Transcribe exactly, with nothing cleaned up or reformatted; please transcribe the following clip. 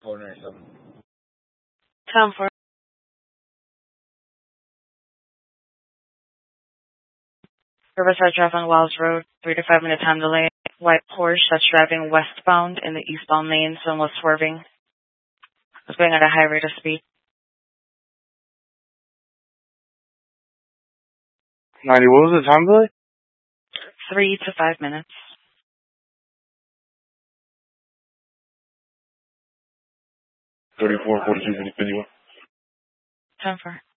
corner or something. Time for Riverside Drive on Wells Road, three to five minute time delay. White Porsche that's driving westbound in the eastbound lanes and was swerving. Was going at a high rate of speed. ninety, what was the time delay? Three to five minutes. thirty-four, forty-two, fifty-one. Time for